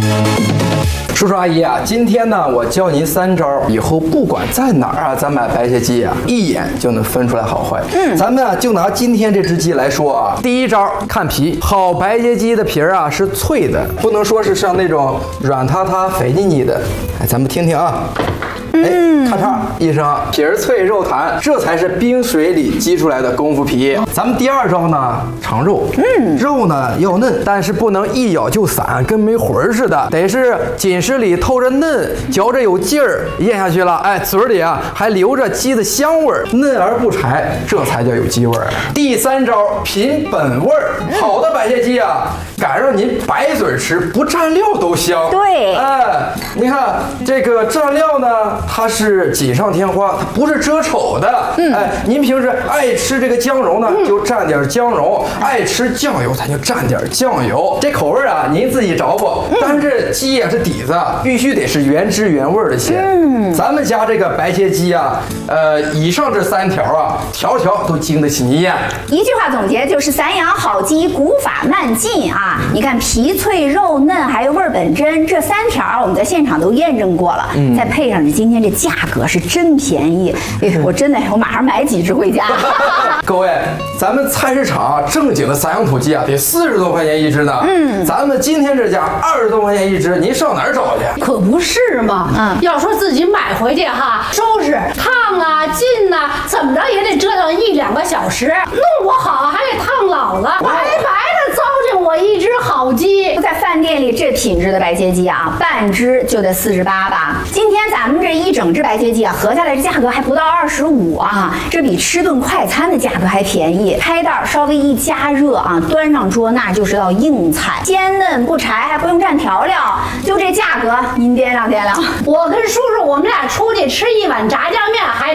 叔叔阿姨啊，今天呢，我教您3招，以后不管在哪儿啊，咱买白切鸡啊，一眼就能分出来好坏。咱们啊，就拿今天这只鸡来说啊，第一招看皮，好白切鸡的皮儿啊是脆的，不能说是像那种软塌塌、肥腻腻的。哎，咱们听听啊。哎，咔嚓一声，皮儿脆肉弹，这才是冰水里激出来的功夫皮。咱们第2招呢，尝肉。肉呢要嫩，但是不能一咬就散，跟没魂似的，得是紧实里透着嫩，嚼着有劲儿，咽下去了，哎，嘴里啊还留着鸡的香味儿，嫩而不柴，这才叫有鸡味儿。第3招，凭本味儿，好的白切鸡啊，敢让您白嘴吃，不蘸料都香。 对， 哎，你看这个蘸料呢。它是锦上添花，它不是遮丑的。哎，您平时爱吃这个姜蓉呢，就蘸点姜蓉；爱吃酱油，咱就蘸点酱油。这口味啊，您自己找吧。但是这鸡呀，这底子必须得是原汁原味的鲜。咱们家这个白切鸡啊，以上这3条啊，条条都经得起你咽。 一句话总结就是散养好鸡，古法慢进啊！你看皮脆肉嫩，还有味本真，这3条我们在现场都验证过了。再配上今天这价格是真便宜，哎，我马上买几只回家。 各位，咱们菜市场啊，正经的散养土鸡啊，得40多块钱一只呢。咱们今天这家20多块钱一只，您上哪儿找去？ 可不是嘛。要说自己买回去哈，收拾、烫啊、浸呐，怎么着也得折腾1、2个小时，弄不好还得烫老了，白白的糟践我一只好鸡。 在饭店里这品质的白切鸡啊，半只就得48吧。今天咱们这一整只白切鸡啊，合下来这价格还不到25啊，这比吃顿快餐的价格还便宜。开袋稍微一加热啊，端上桌那就是道硬菜，鲜嫩不柴，还不用蘸调料，就这价格，您掂量掂量。 我跟叔叔我们俩出去吃一碗炸酱面还得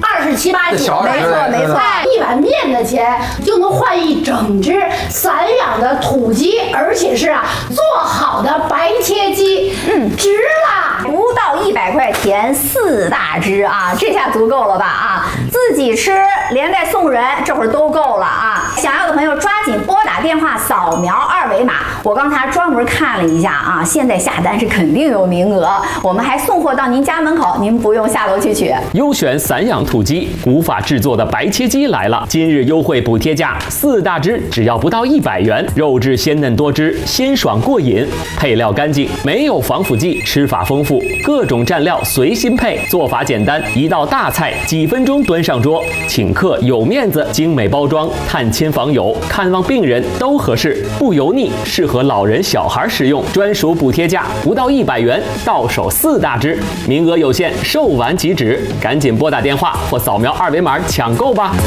27、8斤， 没错， 一碗面的钱就能换一整只散养的土鸡，而且是做好的白切鸡，值啦！ 不到100块钱4大只啊，这下足够了吧啊？自己吃连带送人，这会儿都够了啊！想要的朋友抓紧拨打电话，扫描2维码。我刚才专门看了一下啊，现在下单是肯定有名额，我们还送货到您家门口，您不用下楼去取。 优选散养土鸡，古法制作的白切鸡来了！今日优惠补贴价，4大只只要不到100元，肉质鲜嫩多汁，鲜爽过瘾，配料干净，没有防腐剂，吃法丰富，各种蘸料随心配，做法简单，一道大菜几分钟端上桌，请客有面子，精美包装，探亲访友、看望病人都合适，不油腻，适合老人小孩食用，专属补贴价不到100元，到手4大只，名额有限，售完即止，赶紧拨打电话或扫描2维码抢购吧。